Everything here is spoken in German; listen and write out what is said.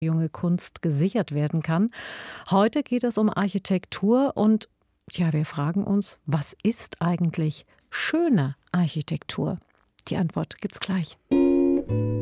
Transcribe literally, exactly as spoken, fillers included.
junge Kunst gesichert werden kann. Heute geht es um Architektur und ja, wir fragen uns, was ist eigentlich schöne Architektur? Die Antwort gibt's gleich.